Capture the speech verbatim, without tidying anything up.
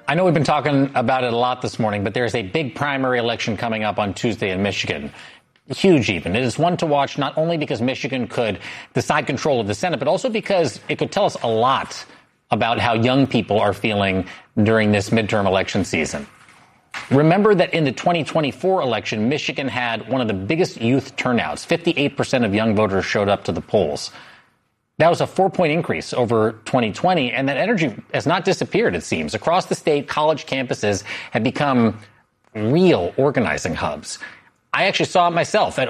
I know we've been talking about it a lot this morning, but there's a big primary election coming up on Tuesday in Michigan. Huge even. It is one to watch not only because Michigan could decide control of the Senate, but also because it could tell us a lot about how young people are feeling during this midterm election season. Remember that in the twenty twenty-four election, Michigan had one of the biggest youth turnouts. fifty-eight percent of young voters showed up to the polls. That was a four-point increase over twenty twenty, and that energy has not disappeared, it seems. Across the state, college campuses have become real organizing hubs. I actually saw it myself at